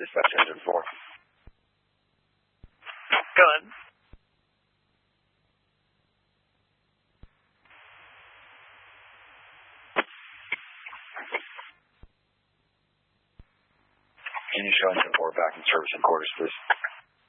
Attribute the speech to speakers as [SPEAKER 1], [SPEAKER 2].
[SPEAKER 1] Dispatch engine 4.
[SPEAKER 2] Gun.
[SPEAKER 1] Can you show engine 4 back in service and quarters, please?